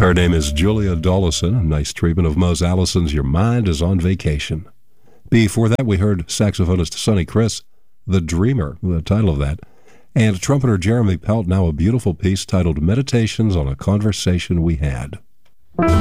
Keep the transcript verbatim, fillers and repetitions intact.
Her name is Julia Dollison, a nice treatment of Mose Allison's Your Mind is on Vacation. Before that, we heard saxophonist Sonny Chris, The Dreamer, the title of that, and trumpeter Jeremy Pelt, now a beautiful piece titled Meditations on a Conversation We Had.